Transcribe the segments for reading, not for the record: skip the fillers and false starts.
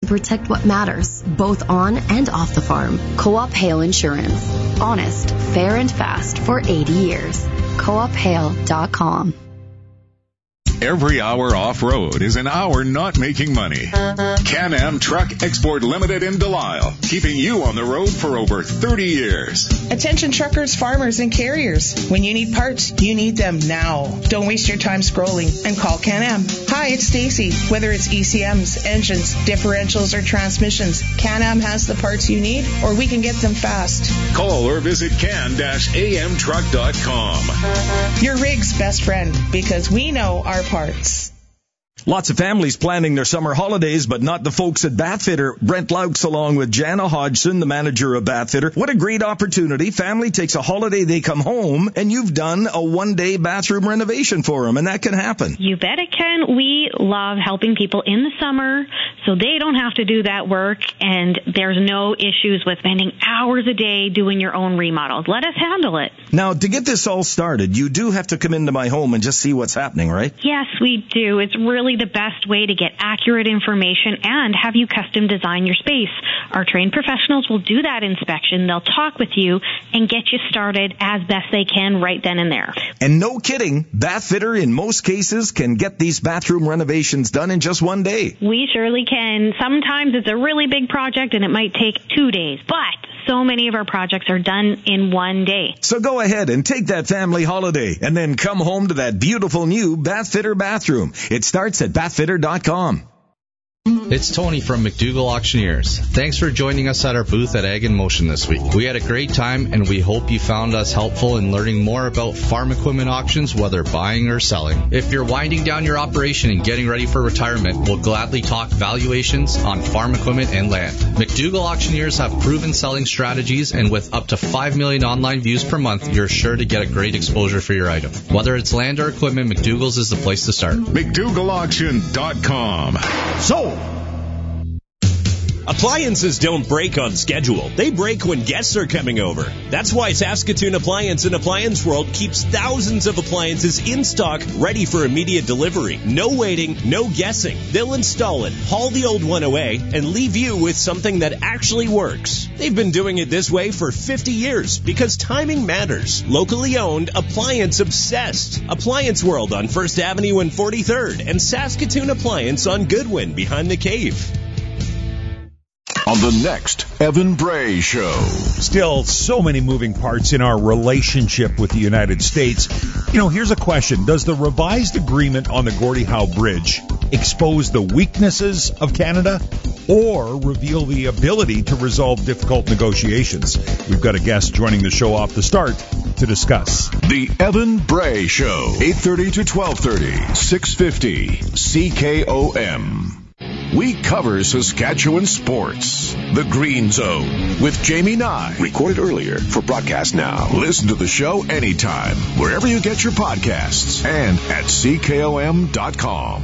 protect what matters, both on and off the farm. Co-op Hail Insurance. Honest, fair, and fast for 80 years. CoopHail.com. Every hour off-road is an hour not making money. Can-Am Truck Export Limited in Delisle, keeping you on the road for over 30 years. Attention truckers, farmers, and carriers. When you need parts, you need them now. Don't waste your time scrolling and call Can-Am. Hi, it's Stacy. Whether it's ECMs, engines, differentials, or transmissions, Can-Am has the parts you need, or we can get them fast. Call or visit can-amtruck.com. Your rig's best friend, because we know our parts. Lots of families planning their summer holidays, but not the folks at Bathfitter. Brent Laux along with Jana Hodgson, the manager of Bathfitter. What a great opportunity. Family takes a holiday, they come home, and you've done a one-day bathroom renovation for them, and that can happen. You bet it can. We love helping people in the summer so they don't have to do that work, and there's no issues with spending hours a day doing your own remodels. Let us handle it. Now, to get this all started, you do have to come into my home and just see what's happening, right? Yes, we do. It's really the best way to get accurate information and have you custom design your space. Our trained professionals will do that inspection. They'll talk with you and get you started as best they can right then and there. And no kidding, Bathfitter in most cases can get these bathroom renovations done in just one day. We surely can. Sometimes it's a really big project and it might take 2 days, but so many of our projects are done in one day. So go ahead and take that family holiday and then come home to that beautiful new Bathfitter bathroom. It starts at bathfitter.com. It's Tony from McDougall Auctioneers. Thanks for joining us at our booth at Ag in Motion this week. We had a great time, and we hope you found us helpful in learning more about farm equipment auctions, whether buying or selling. If you're winding down your operation and getting ready for retirement, we'll gladly talk valuations on farm equipment and land. McDougall Auctioneers have proven selling strategies, and with up to 5 million online views per month, you're sure to get a great exposure for your item. Whether it's land or equipment, McDougall's is the place to start. McDougallAuction.com. So, appliances don't break on schedule. They break when guests are coming over. That's why Saskatoon Appliance and Appliance World keeps thousands of appliances in stock, ready for immediate delivery. No waiting, no guessing. They'll install it, haul the old one away, and leave you with something that actually works. They've been doing it this way for 50 years because timing matters. Locally owned, appliance obsessed. Appliance World on 1st Avenue and 43rd, and Saskatoon Appliance on Goodwin behind the cave. On the next Evan Bray Show. Still so many moving parts in our relationship with the United States. Here's a question. Does the revised agreement on the Gordie Howe Bridge expose the weaknesses of Canada or reveal the ability to resolve difficult negotiations? We've got a guest joining the show off the start to discuss. The Evan Bray Show, 8:30 to 12:30, 650 CKOM. We cover Saskatchewan sports. The Green Zone with Jamie Nye. Recorded earlier for broadcast now. Listen to the show anytime, wherever you get your podcasts, and at CKOM.com.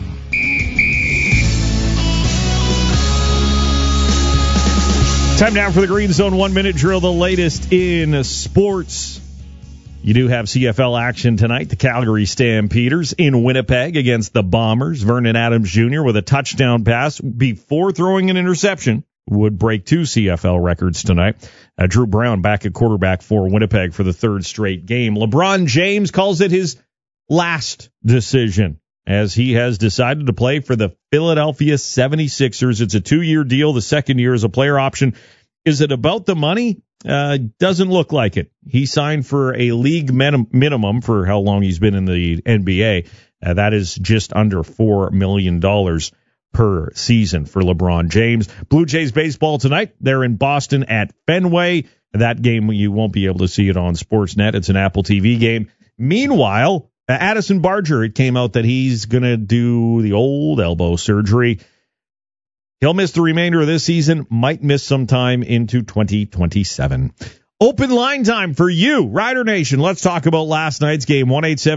Time now for the Green Zone 1-minute drill, the latest in sports. You do have CFL action tonight. The Calgary Stampeders in Winnipeg against the Bombers. Vernon Adams Jr. with a touchdown pass before throwing an interception would break 2 CFL records tonight. Drew Brown back at quarterback for Winnipeg for the 3rd straight game. LeBron James calls it his last decision as he has decided to play for the Philadelphia 76ers. It's a 2-year deal. The 2nd year is a player option. Is it about the money? Doesn't look like it. He signed for a league minimum for how long he's been in the NBA. That is just under $4 million per season for LeBron James. Blue Jays baseball tonight. They're in Boston at Fenway. That game, you won't be able to see it on Sportsnet. It's an Apple TV game. Meanwhile, Addison Barger, it came out that he's going to do the old elbow surgery. He'll miss the remainder of this season, might miss some time into 2027. Open line time for you, Rider Nation. Let's talk about last night's game,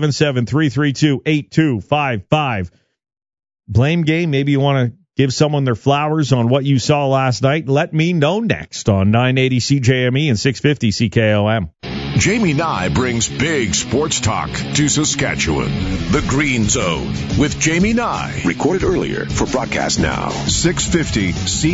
1-877-332-8255. Blame game, maybe you want to give someone their flowers on what you saw last night. Let me know next on 980 CJME and 650 CKOM. Jamie Nye brings big sports talk to Saskatchewan. The Green Zone with Jamie Nye. Recorded earlier for broadcast now. 650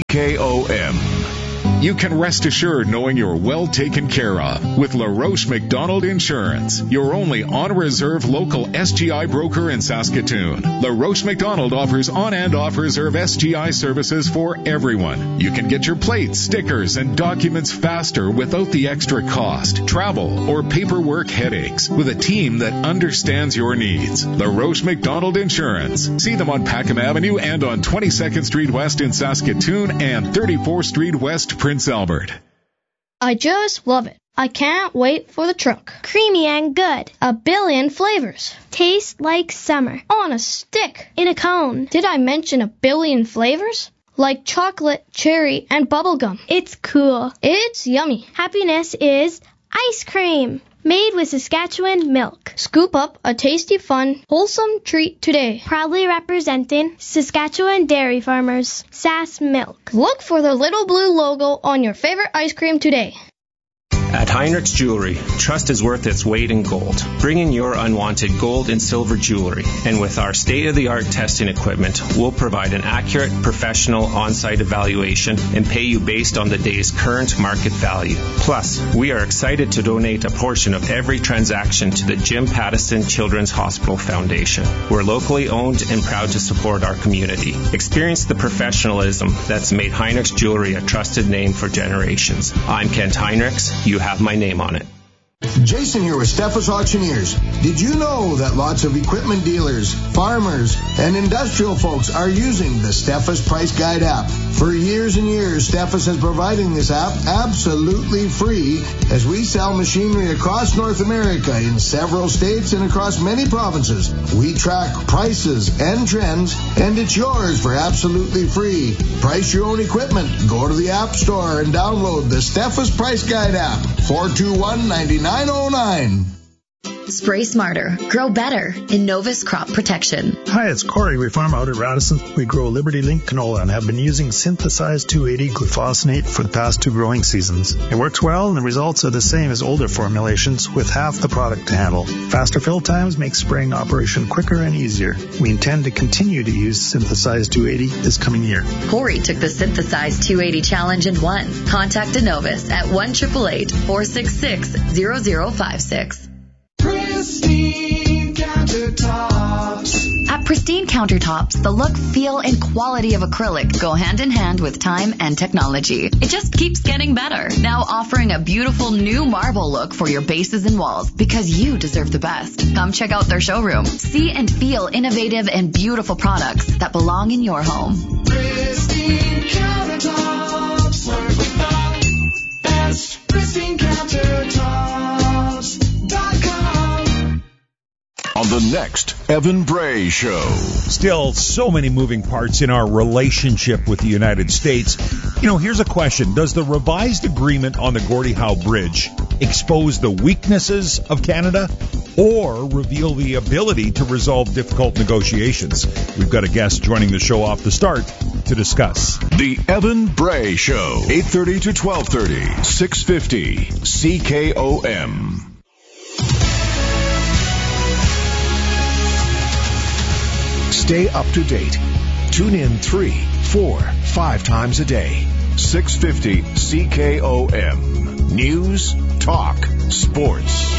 CKOM. You can rest assured knowing you're well taken care of with LaRoche McDonald Insurance, your only on-reserve local SGI broker in Saskatoon. LaRoche McDonald offers on- and off-reserve SGI services for everyone. You can get your plates, stickers, and documents faster without the extra cost, travel, or paperwork headaches with a team that understands your needs. LaRoche McDonald Insurance. See them on Packham Avenue and on 22nd Street West in Saskatoon and 34th Street West, Prince Albert. I just love it. I can't wait for the truck. Creamy and good. A billion flavors. Tastes like summer. On a stick. In a cone. Did I mention a billion flavors? Like chocolate, cherry, and bubblegum. It's cool. It's yummy. Happiness is ice cream. Made with Saskatchewan milk. Scoop up a tasty, fun, wholesome treat today. Proudly representing Saskatchewan dairy farmers. Sask Milk. Look for the little blue logo on your favorite ice cream today. At Heinrichs Jewelry, trust is worth its weight in gold. Bring in your unwanted gold and silver jewelry, and with our state-of-the-art testing equipment, we'll provide an accurate, professional on-site evaluation and pay you based on the day's current market value. Plus, we are excited to donate a portion of every transaction to the Jim Pattison Children's Hospital Foundation. We're locally owned and proud to support our community. Experience the professionalism that's made Heinrichs Jewelry a trusted name for generations. I'm Kent Heinrichs. You have my name on it. Jason here with Steffes Auctioneers. Did you know that lots of equipment dealers, farmers, and industrial folks are using the Steffes Price Guide app? For years and years, Steffes has provided this app absolutely free as we sell machinery across North America in several states and across many provinces. We track prices and trends, and it's yours for absolutely free. Price your own equipment. Go to the App Store and download the Steffes Price Guide app. 421-9909. Spray smarter, grow better. Innovus Crop Protection. Hi, it's Corey. We farm out at Radisson. We grow Liberty Link canola and have been using synthesized 280 glufosinate for the past 2 growing seasons. It works well and the results are the same as older formulations with half the product to handle. Faster fill times make spraying operation quicker and easier. We intend to continue to use synthesized 280 this coming year. Corey took the synthesized 280 challenge and won. Contact Innovus at 1-888-466-0056. Pristine Countertops. At Pristine Countertops, the look, feel, and quality of acrylic go hand in hand with time and technology. It just keeps getting better. Now offering a beautiful new marble look for your bases and walls because you deserve the best. Come check out their showroom. See and feel innovative and beautiful products that belong in your home. Pristine Countertops. Work with the best. Pristine Countertops.com. On the next Evan Bray Show. Still so many moving parts in our relationship with the United States. You know, here's a question. Does the revised agreement on the Gordie Howe Bridge expose the weaknesses of Canada or reveal the ability to resolve difficult negotiations? We've got a guest joining the show off the start to discuss. The Evan Bray Show, 8:30 to 12:30, 650 CKOM. Stay up to date. Tune in 3, 4, 5 times a day. 650 CKOM. News, talk, sports.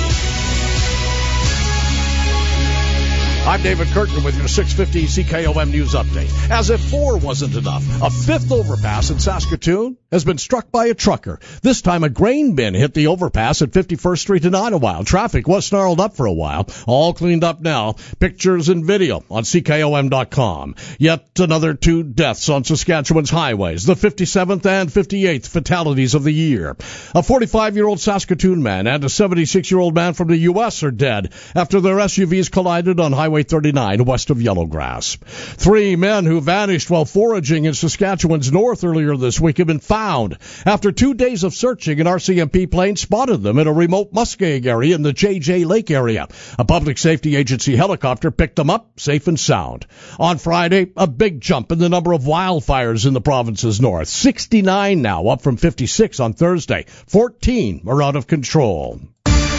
I'm David Curtin with your 650 CKOM News Update. As if 4 wasn't enough, a 5th overpass in Saskatoon has been struck by a trucker. This time a grain bin hit the overpass at 51st Street in Ottawa. Traffic was snarled up for a while. All cleaned up now. Pictures and video on CKOM.com. Yet another 2 deaths on Saskatchewan's highways. The 57th and 58th fatalities of the year. A 45-year-old Saskatoon man and a 76-year-old man from the U.S. are dead after their SUVs collided on Highway 39 west of Yellowgrass. 3 men who vanished while foraging in Saskatchewan's north earlier this week have been found. After 2 days of searching, an RCMP plane spotted them in a remote muskeg area in the JJ Lake area. A public safety agency helicopter picked them up safe and sound. On Friday, a big jump in the number of wildfires in the province's north. 69 now, up from 56 on Thursday. 14 are out of control.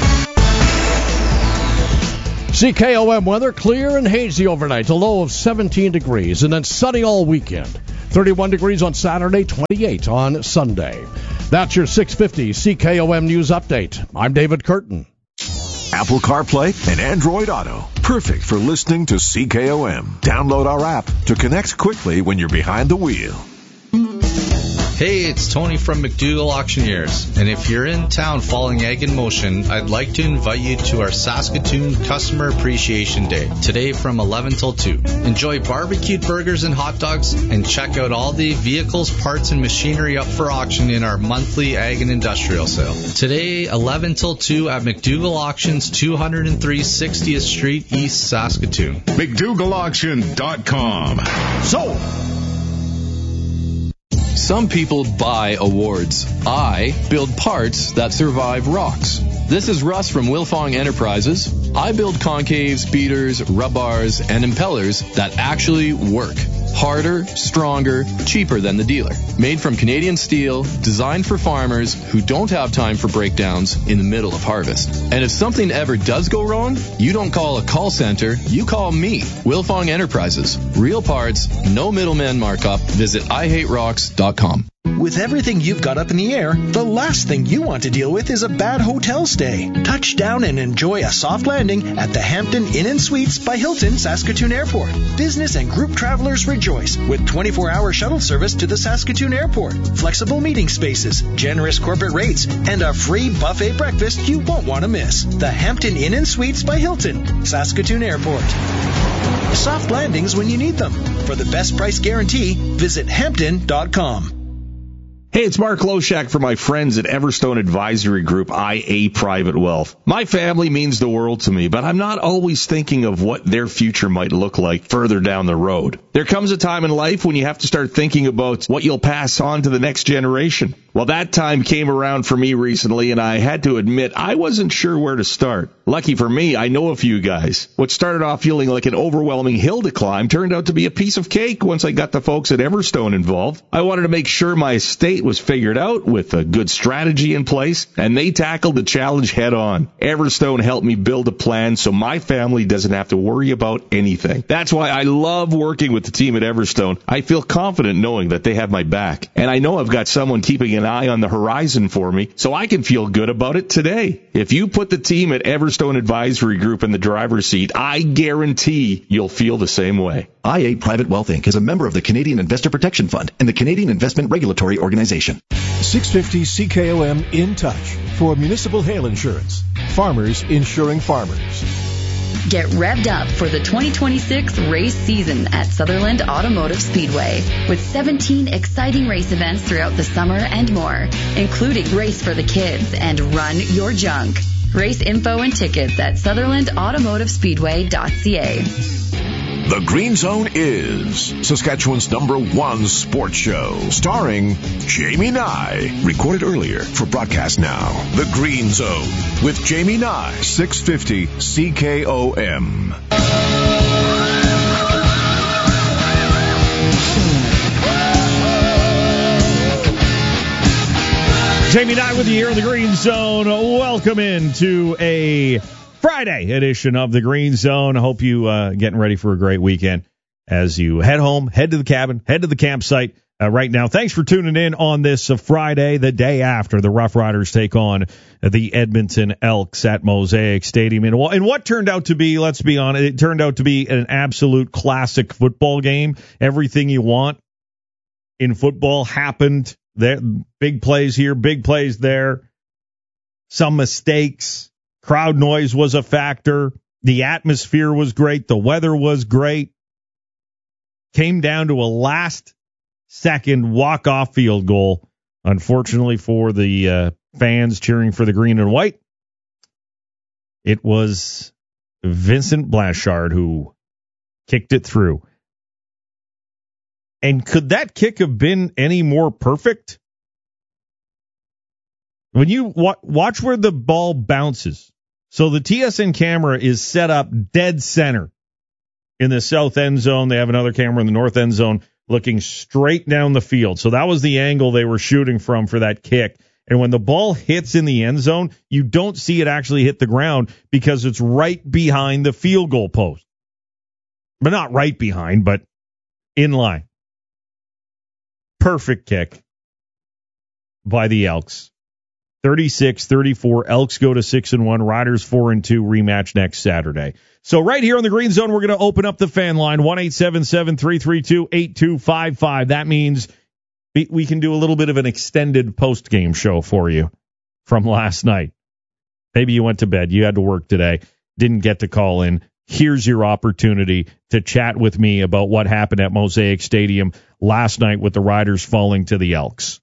CKOM weather, clear and hazy overnight, a low of 17 degrees, and then sunny all weekend. 31 degrees on Saturday, 28 on Sunday. That's your 650 CKOM News Update. I'm David Curtin. Apple CarPlay and Android Auto. Perfect for listening to CKOM. Download our app to connect quickly when you're behind the wheel. Hey, it's Tony from McDougall Auctioneers, and if you're in town following Ag in Motion, I'd like to invite you to our Saskatoon Customer Appreciation Day, today from 11 till 2. Enjoy barbecued burgers and hot dogs, and check out all the vehicles, parts, and machinery up for auction in our monthly Ag and Industrial Sale. Today, 11 till 2 at McDougall Auctions, 203 60th Street, East Saskatoon. McDougallAuction.com. So, some people buy awards. I build parts that survive rocks. This is Russ from Wilfong Enterprises. I build concaves, beaters, rub bars, and impellers that actually work. Harder, stronger, cheaper than the dealer. Made from Canadian steel, designed for farmers who don't have time for breakdowns in the middle of harvest. And if something ever does go wrong, you don't call a call center, you call me. Wilfong Enterprises. Real parts, no middleman markup. Visit IHateRocks.com. With everything you've got up in the air, the last thing you want to deal with is a bad hotel stay. Touch down and enjoy a soft landing at the Hampton Inn & Suites by Hilton Saskatoon Airport. Business and group travelers rejoice with 24-hour shuttle service to the Saskatoon Airport, flexible meeting spaces, generous corporate rates, and a free buffet breakfast you won't want to miss. The Hampton Inn & Suites by Hilton, Saskatoon Airport. Soft landings when you need them. For the best price guarantee, visit Hampton.com. Hey, it's Mark Loshak for my friends at Everstone Advisory Group, IA Private Wealth. My family means the world to me, but I'm not always thinking of what their future might look like further down the road. There comes a time in life when you have to start thinking about what you'll pass on to the next generation. Well, that time came around for me recently, and I had to admit I wasn't sure where to start. Lucky for me, I know a few guys. What started off feeling like an overwhelming hill to climb turned out to be a piece of cake once I got the folks at Everstone involved. I wanted to make sure my estate was figured out with a good strategy in place, and they tackled the challenge head on. Everstone helped me build a plan so my family doesn't have to worry about anything. That's why I love working with the team at Everstone. I feel confident knowing that they have my back, and I know I've got someone keeping an eye on the horizon for me, so I can feel good about it today. If you put the team at Everstone Advisory Group in the driver's seat, I guarantee you'll feel the same way. IA Private Wealth Inc. is a member of the Canadian Investor Protection Fund and the Canadian Investment Regulatory Organization. 650 CKOM in touch for municipal hail insurance. Farmers insuring farmers. Get revved up for the 2026 race season at Sutherland Automotive Speedway with 17 exciting race events throughout the summer and more, including Race for the Kids and Run Your Junk. Race info and tickets at SutherlandAutomotiveSpeedway.ca. The Green Zone is Saskatchewan's #1 sports show, starring Jamie Nye. Recorded earlier for broadcast now. The Green Zone with Jamie Nye, 650 CKOM. Jamie Nye with you here in the Green Zone. Welcome into a Friday edition of the Green Zone. I hope you getting ready for a great weekend as you head home, head to the cabin, head to the campsite right now. Thanks for tuning in on this Friday, the day after the Rough Riders take on the Edmonton Elks at Mosaic Stadium. And what turned out to be, let's be honest, it turned out to be an absolute classic football game. Everything you want in football happened there. Big plays here, big plays there, some mistakes. Crowd noise was a factor. The atmosphere was great. The weather was great. Came down to a last-second walk-off field goal, unfortunately for the fans cheering for the green and white. It was Vincent Blanchard who kicked it through. And could that kick have been any more perfect? When you watch where the ball bounces. So the TSN camera is set up dead center in the south end zone. They have another camera in the north end zone looking straight down the field. So that was the angle they were shooting from for that kick. And when the ball hits in the end zone, you don't see it actually hit the ground because it's right behind the field goal post. But not right behind, but in line. Perfect kick by the Elks. 36-34. Elks go to 6-1. Riders 4-2. Rematch next Saturday. So right here on the Green Zone, we're going to open up the fan line. 1-877-332-8255. That means we can do a little bit of an extended post-game show for you from last night. Maybe you went to bed. You had to work today. Didn't get to call in. Here's your opportunity to chat with me about what happened at Mosaic Stadium last night with the Riders falling to the Elks.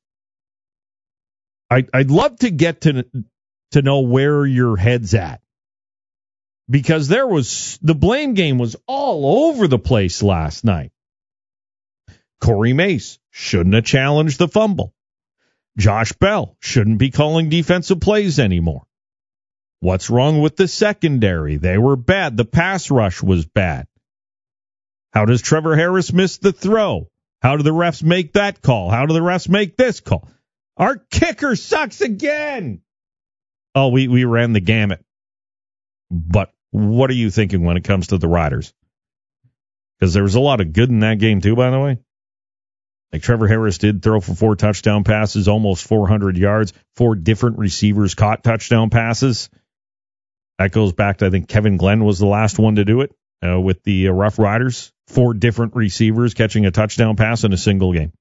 I'd love to get to know where your head's at, because the blame game was all over the place last night. Corey Mace shouldn't have challenged the fumble. Josh Bell shouldn't be calling defensive plays anymore. What's wrong with the secondary? They were bad. The pass rush was bad. How does Trevor Harris miss the throw? How do the refs make that call? How do the refs make this call? Our kicker sucks again. Oh, we ran the gamut. But what are you thinking when it comes to the Riders? Because there was a lot of good in that game too, by the way. Like Trevor Harris did throw for 4 touchdown passes, almost 400 yards. 4 different receivers caught touchdown passes. That goes back to, I think, Kevin Glenn was the last one to do it with the Rough Riders. 4 different receivers catching a touchdown pass in a single game.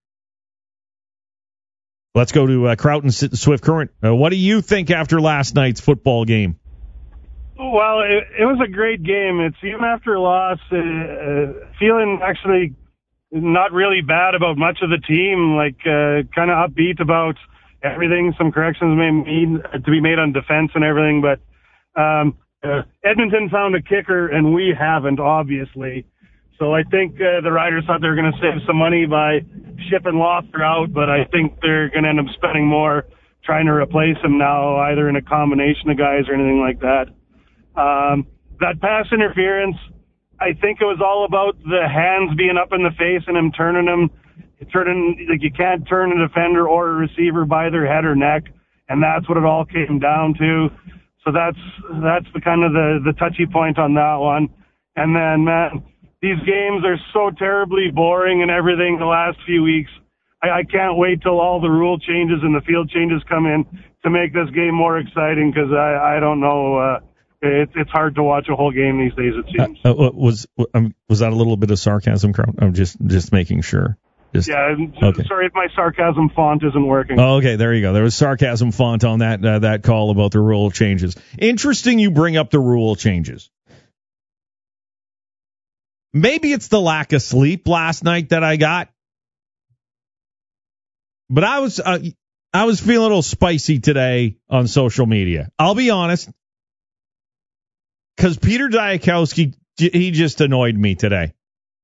Let's go to Croton Swift Current. What do you think after last night's football game? Well, it was a great game. It's even after a loss, feeling actually not really bad about much of the team, like kind of upbeat about everything. Some corrections may need to be made on defense and everything, but Edmonton found a kicker, and we haven't, obviously. So I think the Riders thought they were going to save some money by shipping Lothar out, but I think they're going to end up spending more trying to replace him now, either in a combination of guys or anything like that. That pass interference, I think it was all about the hands being up in the face and him turning like you can't turn a defender or a receiver by their head or neck, and that's what it all came down to. So that's the kind of the touchy point on that one. And then, man, these games are so terribly boring and everything the last few weeks. I can't wait till all the rule changes and the field changes come in to make this game more exciting, because I don't know. It's hard to watch a whole game these days, it seems. Was that a little bit of sarcasm, Crown? I'm just making sure. Okay. Sorry if my sarcasm font isn't working. Oh, okay, there you go. There was sarcasm font on that call about the rule changes. Interesting you bring up the rule changes. Maybe it's the lack of sleep last night that I got. But I was feeling a little spicy today on social media. I'll be honest. Because Peter Diakowski, he just annoyed me today.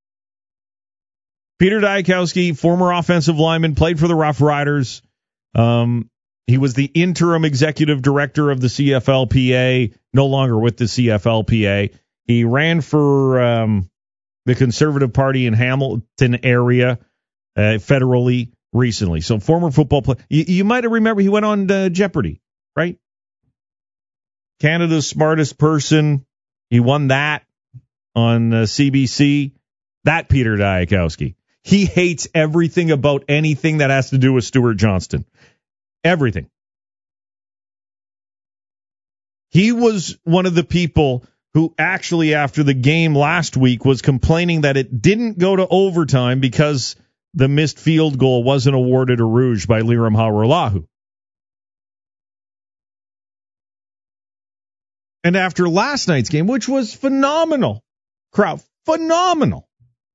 Peter Diakowski, former offensive lineman, played for the Rough Riders. He was the interim executive director of the CFLPA, no longer with the CFLPA. He ran for the Conservative Party in Hamilton area federally recently. So former football player. You might have remembered he went on Jeopardy, right? Canada's Smartest Person. He won that on CBC. That Peter Diakowski. He hates everything about anything that has to do with Stuart Johnston. Everything. He was one of the people who actually, after the game last week, was complaining that it didn't go to overtime because the missed field goal wasn't awarded a rouge by Liram Hauerlahu. And after last night's game, which was phenomenal, crowd, phenomenal.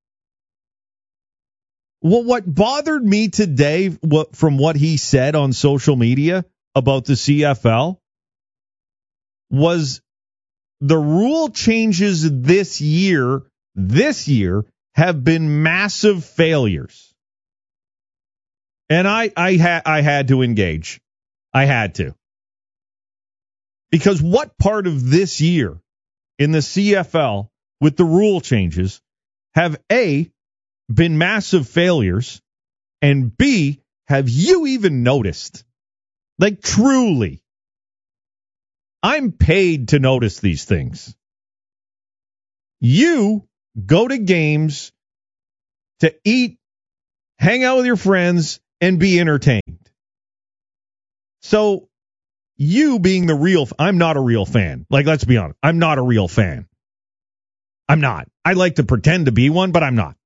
Well, what bothered me today from what he said on social media about the CFL was the rule changes this year have been massive failures. And I had to engage. I had to. Because what part of this year in the CFL with the rule changes have A, been massive failures, and B, have you even noticed? Like, truly. I'm paid to notice these things. You go to games to eat, hang out with your friends, and be entertained. So, you being the real, I'm not a real fan. Like, let's be honest. I'm not a real fan. I'm not. I like to pretend to be one, but I'm not.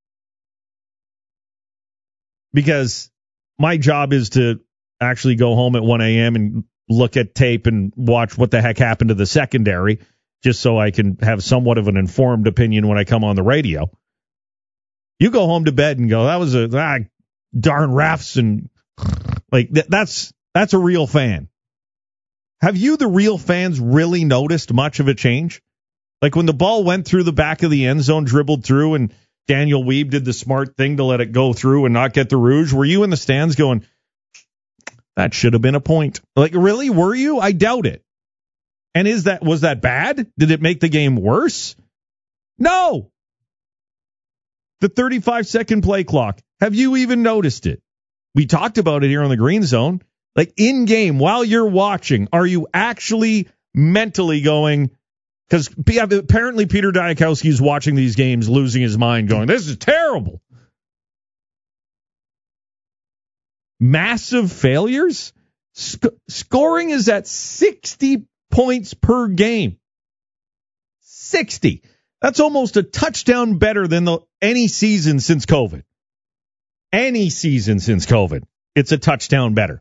Because my job is to actually go home at 1 a.m. and look at tape and watch what the heck happened to the secondary, just so I can have somewhat of an informed opinion when I come on the radio. You go home to bed and go, that was a darn refs, and like that's a real fan. Have you, the real fans, really noticed much of a change? Like when the ball went through the back of the end zone, dribbled through, and Daniel Weeb did the smart thing to let it go through and not get the rouge, were you in the stands going, that should have been a point? Like, really? Were you? I doubt it. And was that bad? Did it make the game worse? No. The 35-second play clock. Have you even noticed it? We talked about it here on the Green Zone. Like, in game, while you're watching, are you actually mentally going, because apparently Peter Diakowski is watching these games, losing his mind, going, this is terrible. Massive failures? Scoring is at 60 points per game. 60. That's almost a touchdown better than any season since COVID. Any season since COVID. It's a touchdown better.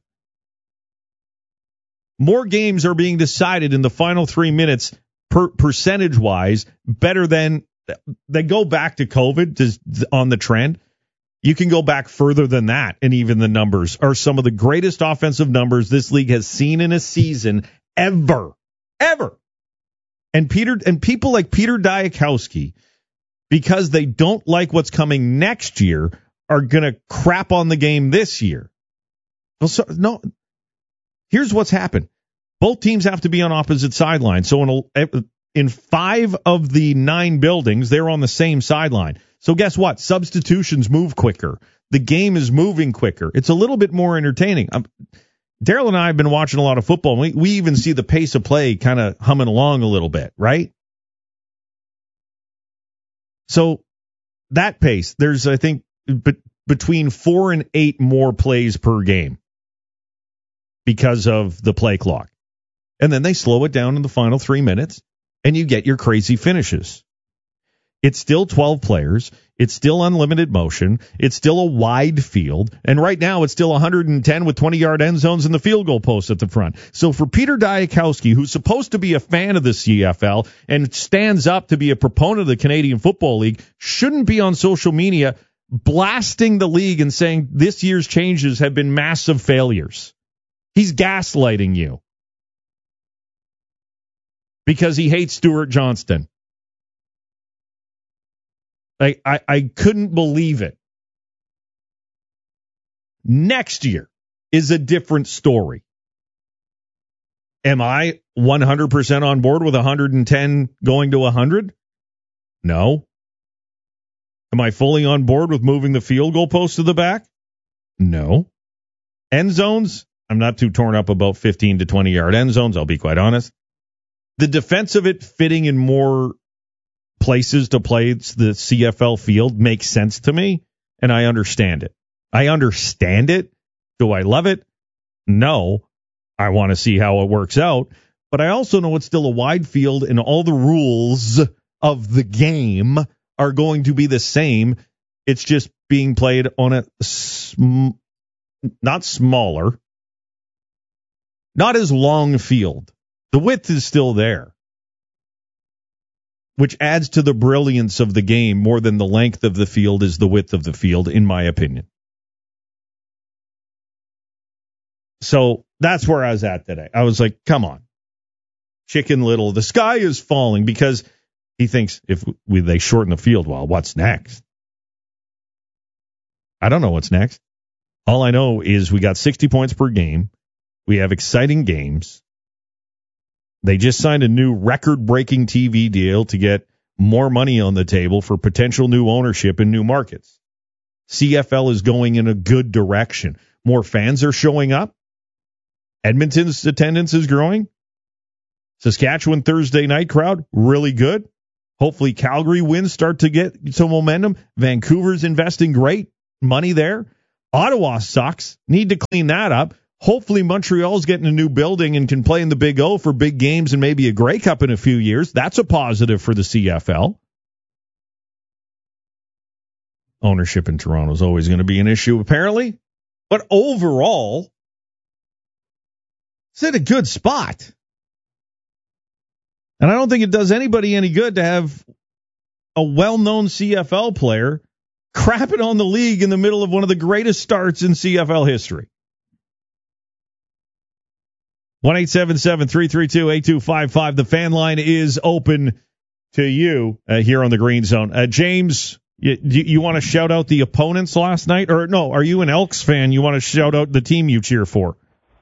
More games are being decided in the final 3 minutes percentage-wise better than they go back to COVID on the trend. You can go back further than that, and even the numbers are some of the greatest offensive numbers this league has seen in a season ever. And people like Peter Diakowski, because they don't like what's coming next year, are going to crap on the game this year. No. Here's what's happened. Both teams have to be on opposite sidelines. So in 5 of the 9 buildings, they're on the same sideline. So guess what? Substitutions move quicker. The game is moving quicker. It's a little bit more entertaining. Daryl and I have been watching a lot of football. We even see the pace of play kind of humming along a little bit, right? So that pace, there's, I think, between 4 and 8 more plays per game because of the play clock. And then they slow it down in the final 3 minutes, and you get your crazy finishes. It's still 12 players. It's still unlimited motion. It's still a wide field. And right now, it's still 110 with 20-yard end zones and the field goal post at the front. So for Peter Diakowski, who's supposed to be a fan of the CFL and stands up to be a proponent of the Canadian Football League, shouldn't be on social media blasting the league and saying this year's changes have been massive failures. He's gaslighting you because he hates Stuart Johnston. I couldn't believe it. Next year is a different story. Am I 100% on board with 110 going to 100? No. Am I fully on board with moving the field goal post to the back? No. End zones? I'm not too torn up about 15 to 20-yard end zones, I'll be quite honest. The defense of it fitting in more places to play the CFL field makes sense to me, and I understand it. Do I love it? No. I want to see how it works out, but I also know it's still a wide field, and all the rules of the game are going to be the same. It's just being played on a not smaller, not as long field. The width is still there, which adds to the brilliance of the game more than the length of the field is the width of the field, in my opinion. So that's where I was at today. I was like, come on. Chicken Little, the sky is falling, because he thinks if they shorten the field, well, what's next? I don't know what's next. All I know is we got 60 points per game. We have exciting games. They just signed a new record-breaking TV deal to get more money on the table for potential new ownership in new markets. CFL is going in a good direction. More fans are showing up. Edmonton's attendance is growing. Saskatchewan Thursday night crowd, really good. Hopefully Calgary wins start to get some momentum. Vancouver's investing great money there. Ottawa sucks. Need to clean that up. Hopefully Montreal's getting a new building and can play in the Big O for big games and maybe a Grey Cup in a few years. That's a positive for the CFL. Ownership in Toronto is always going to be an issue, apparently. But overall, it's in a good spot. And I don't think it does anybody any good to have a well-known CFL player crapping on the league in the middle of one of the greatest starts in CFL history. 1-877-332-8255. The fan line is open to you here on the Green Zone. James, you want to shout out the opponents last night? Or no, are you an Elks fan? You want to shout out the team you cheer for?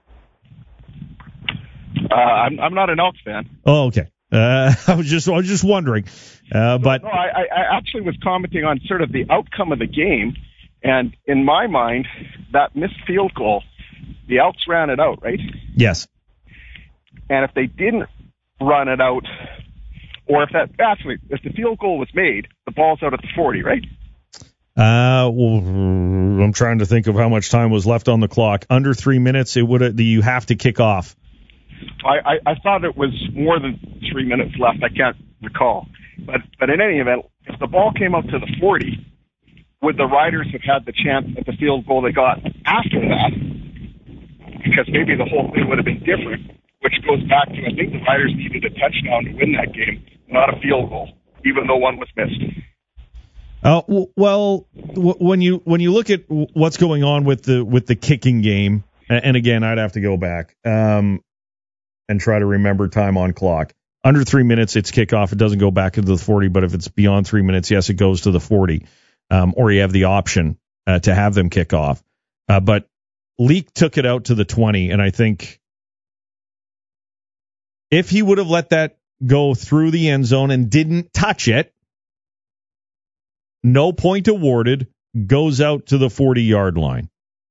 I'm not an Elks fan. Oh, okay. I was just wondering. But no, I actually was commenting on sort of the outcome of the game, and in my mind, that missed field goal, the Elks ran it out, right? Yes. And if they didn't run it out, or if the field goal was made, the ball's out at the 40, right? Well, I'm trying to think of how much time was left on the clock. Under 3 minutes, you have to kick off. I thought it was more than 3 minutes left. I can't recall. But in any event, if the ball came out to the 40, would the Riders have had the chance at the field goal they got after that? Because maybe the whole thing would have been different, which goes back to, I think the Riders needed a touchdown to win that game, not a field goal, even though one was missed. Well, when you look at what's going on with the kicking game, and again, I'd have to go back and try to remember time on clock. Under 3 minutes, it's kickoff. It doesn't go back into the 40, but if it's beyond 3 minutes, yes, it goes to the 40, or you have the option to have them kick off. But Leak took it out to the 20, and I think if he would have let that go through the end zone and didn't touch it, no point awarded, goes out to the 40-yard line.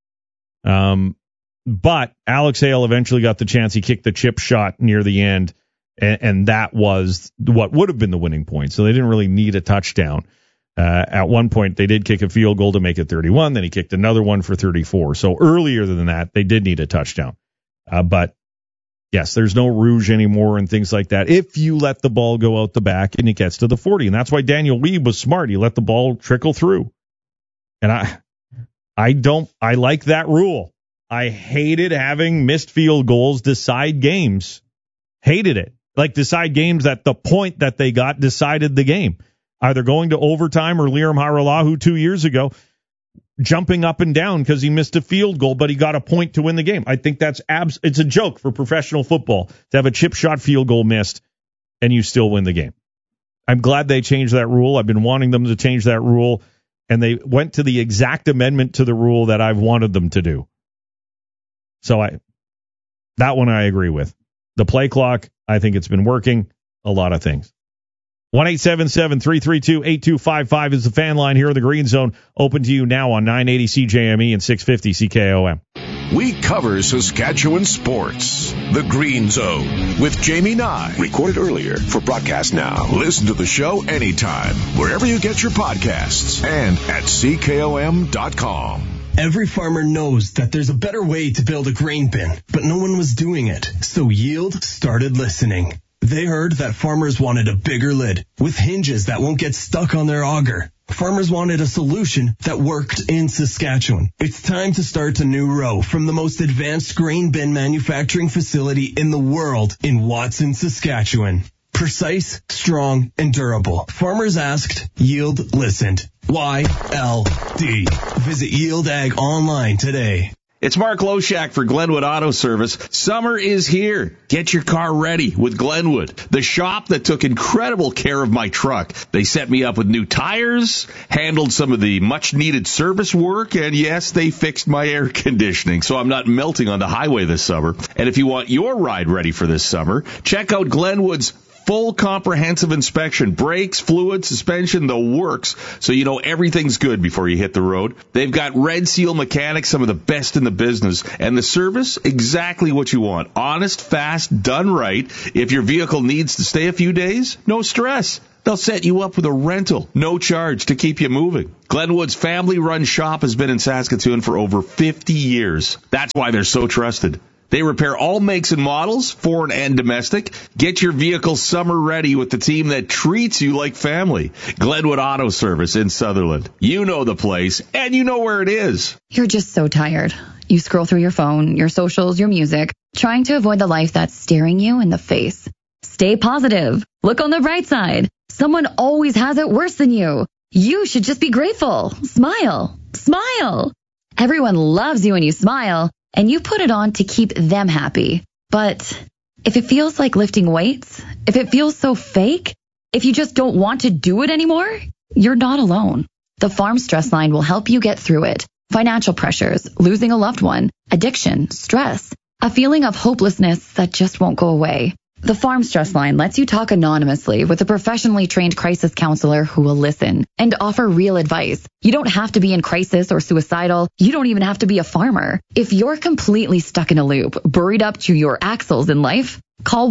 But Alex Hale eventually got the chance. He kicked the chip shot near the end, and that was what would have been the winning point. So they didn't really need a touchdown. At one point, they did kick a field goal to make it 31. Then he kicked another one for 34. So earlier than that, they did need a touchdown. But yes, there's no rouge anymore and things like that. If you let the ball go out the back and it gets to the 40, and that's why Daniel Weeb was smart. He let the ball trickle through. And I like that rule. I hated having missed field goals decide games. Hated it. Like decide games that the point that they got decided the game. Either going to overtime or Liam Haralahu 2 years ago jumping up and down because he missed a field goal, but he got a point to win the game. I think that's it's a joke for professional football to have a chip shot field goal missed and you still win the game. I'm glad they changed that rule. I've been wanting them to change that rule, and they went to the exact amendment to the rule that I've wanted them to do. So that one I agree with. The play clock, I think it's been working. A lot of things. 1-877-332-8255 is the fan line here in the Green Zone. Open to you now on 980 CJME and 650 CKOM. We cover Saskatchewan sports. The Green Zone with Jamie Nye. Recorded earlier for broadcast now. Listen to the show anytime, wherever you get your podcasts, and at CKOM.com. Every farmer knows that there's a better way to build a grain bin, but no one was doing it. So Yield started listening. They heard that farmers wanted a bigger lid with hinges that won't get stuck on their auger. Farmers wanted a solution that worked in Saskatchewan. It's time to start a new row from the most advanced grain bin manufacturing facility in the world in Watson, Saskatchewan. Precise, strong, and durable. Farmers asked, Yield listened. YLD. Visit Yield Ag online today. It's Mark Loshak for Glenwood Auto Service. Summer is here. Get your car ready with Glenwood, the shop that took incredible care of my truck. They set me up with new tires, handled some of the much-needed service work, and yes, they fixed my air conditioning, so I'm not melting on the highway this summer. And if you want your ride ready for this summer, check out Glenwood's Full comprehensive inspection, brakes, fluid, suspension, the works, so you know everything's good before you hit the road. They've got Red Seal mechanics, some of the best in the business, and the service, exactly what you want. Honest, fast, done right. If your vehicle needs to stay a few days, no stress. They'll set you up with a rental, no charge to keep you moving. Glenwood's family-run shop has been in Saskatoon for over 50 years. That's why they're so trusted. They repair all makes and models, foreign and domestic. Get your vehicle summer ready with the team that treats you like family. Glenwood Auto Service in Sutherland. You know the place, and you know where it is. You're just so tired. You scroll through your phone, your socials, your music, trying to avoid the life that's staring you in the face. Stay positive. Look on the bright side. Someone always has it worse than you. You should just be grateful. Smile. Smile. Everyone loves you when you smile, and you put it on to keep them happy. But if it feels like lifting weights, if it feels so fake, if you just don't want to do it anymore, you're not alone. The Farm Stress Line will help you get through it. Financial pressures, losing a loved one, addiction, stress, a feeling of hopelessness that just won't go away. The Farm Stress Line lets you talk anonymously with a professionally trained crisis counselor who will listen and offer real advice. You don't have to be in crisis or suicidal. You don't even have to be a farmer. If you're completely stuck in a loop, buried up to your axles in life, call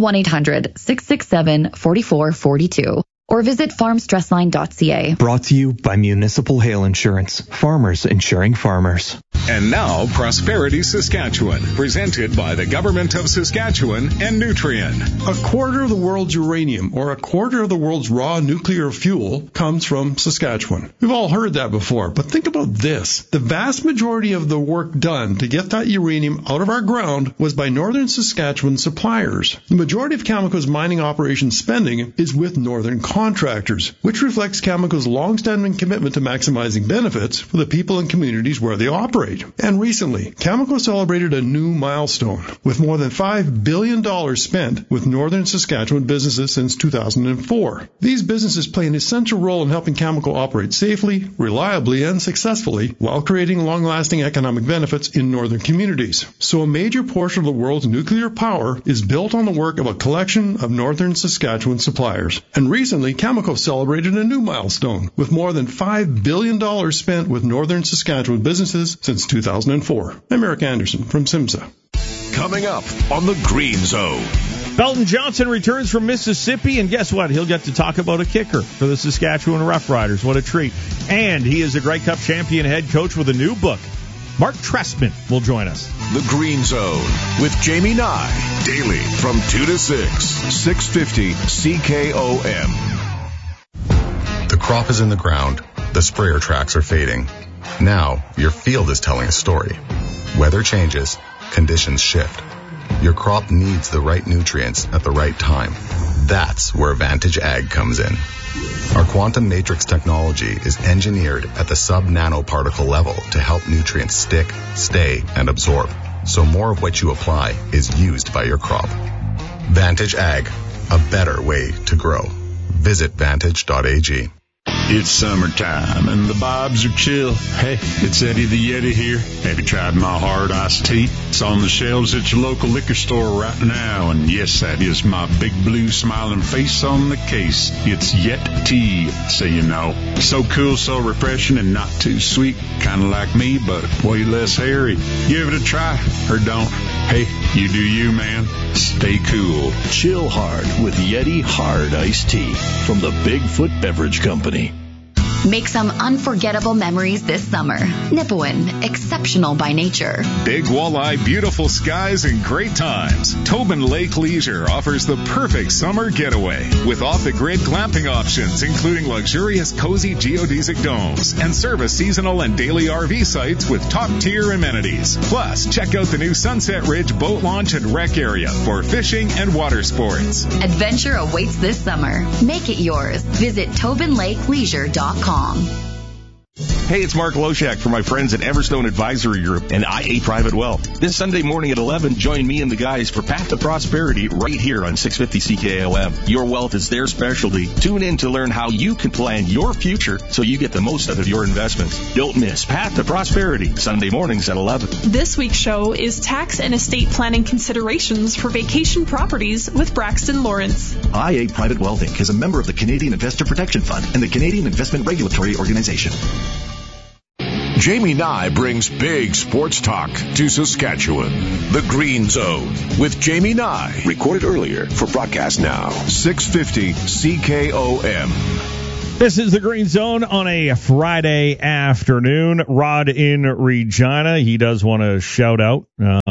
1-800-667-4442 or visit farmstressline.ca. Brought to you by Municipal Hail Insurance. Farmers insuring farmers. And now, Prosperity Saskatchewan, presented by the Government of Saskatchewan and Nutrien. A quarter of the world's uranium, or a quarter of the world's raw nuclear fuel, comes from Saskatchewan. We've all heard that before, but think about this. The vast majority of the work done to get that uranium out of our ground was by Northern Saskatchewan suppliers. The majority of Cameco's mining operations spending is with Northern contractors, which reflects Cameco's long-standing commitment to maximizing benefits for the people and communities where they operate. And recently, Cameco celebrated a new milestone with more than $5 billion spent with Northern Saskatchewan businesses since 2004. These businesses play an essential role in helping Cameco operate safely, reliably, and successfully while creating long-lasting economic benefits in northern communities. So a major portion of the world's nuclear power is built on the work of a collection of Northern Saskatchewan suppliers. And recently, Cameco celebrated a new milestone with more than $5 billion spent with Northern Saskatchewan businesses since 2004. I'm Eric Anderson from SIMSA. Coming up on the Green Zone. Belton Johnson returns from Mississippi, and guess what? He'll get to talk about a kicker for the Saskatchewan Roughriders. What a treat. And he is a Grey Cup champion head coach with a new book. Mark Trestman will join us. The Green Zone with Jamie Nye. Daily from 2 to 6. 650 CKOM. The crop is in the ground. The sprayer tracks are fading. Now, your field is telling a story. Weather changes, conditions shift. Your crop needs the right nutrients at the right time. That's where Vantage Ag comes in. Our quantum matrix technology is engineered at the sub-nanoparticle level to help nutrients stick, stay, and absorb, so more of what you apply is used by your crop. Vantage Ag, a better way to grow. Visit vantage.ag. It's summertime and the vibes are chill. Hey, it's Eddie the Yeti here. Have you tried my hard iced tea? It's on the shelves at your local liquor store right now. And yes, that is my big blue smiling face on the case. It's Yet Tea, so you know. So cool, so refreshing, and not too sweet. Kind of like me, but way less hairy. Give it a try, or don't. Hey, you do you, man. Stay cool. Chill hard with Yeti Hard Iced Tea from the Bigfoot Beverage Company. Make some unforgettable memories this summer. Nipawin, exceptional by nature. Big walleye, beautiful skies, and great times. Tobin Lake Leisure offers the perfect summer getaway with off-the-grid glamping options, including luxurious, cozy geodesic domes and service seasonal and daily RV sites with top-tier amenities. Plus, check out the new Sunset Ridge boat launch and rec area for fishing and water sports. Adventure awaits this summer. Make it yours. Visit TobinLakeLeisure.com. Hey, it's Mark Loshak from my friends at Everstone Advisory Group and IA Private Wealth. This Sunday morning at 11, join me and the guys for Path to Prosperity right here on 650 CKOM. Your wealth is their specialty. Tune in to learn how you can plan your future so you get the most out of your investments. Don't miss Path to Prosperity, Sunday mornings at 11. This week's show is tax and estate planning considerations for vacation properties with Braxton Lawrence. IA Private Wealth Inc. is a member of the Canadian Investor Protection Fund and the Canadian Investment Regulatory Organization. Jamie Nye brings big sports talk to Saskatchewan. The Green Zone with Jamie Nye. Recorded earlier for broadcast now. 650 CKOM. This is the Green Zone on a Friday afternoon. Rod in Regina. He does want to shout out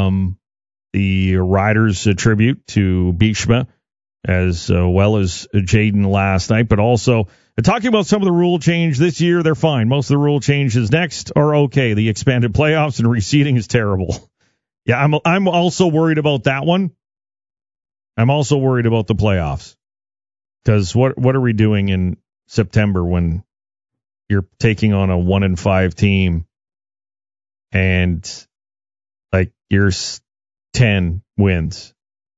the Riders tribute to Bishma as well as Jaden last night, but also talking about some of the rule change this year. They're fine. Most of the rule changes next are okay. The expanded playoffs and reseeding is terrible. Yeah, I'm also worried about that one. I'm also worried about the playoffs because what are we doing in September when you're taking on a 1-5 team and like you're 10 wins?